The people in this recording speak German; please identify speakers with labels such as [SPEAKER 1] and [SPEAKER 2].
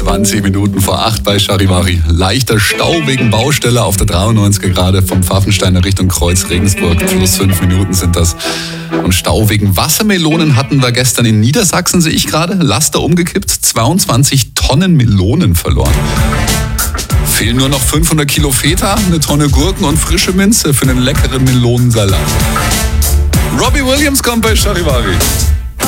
[SPEAKER 1] 20 Minuten vor 8 bei Charivari. Leichter Stau wegen Baustelle auf der 93er gerade vom Pfaffensteiner Richtung Kreuz Regensburg. Plus 5 Minuten sind das. Und Stau wegen Wassermelonen hatten wir gestern in Niedersachsen, sehe ich gerade. Laster umgekippt, 22 Tonnen Melonen verloren. Fehlen nur noch 500 Kilo Feta, eine Tonne Gurken und frische Minze für einen leckeren Melonensalat. Robbie Williams kommt bei Charivari.